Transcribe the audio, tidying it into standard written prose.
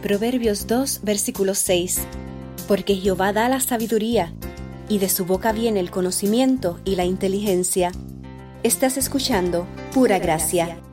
Proverbios 2, versículo 6. Porque Jehová da la sabiduría, y de su boca viene el conocimiento y la inteligencia. Estás escuchando Pura Gracia.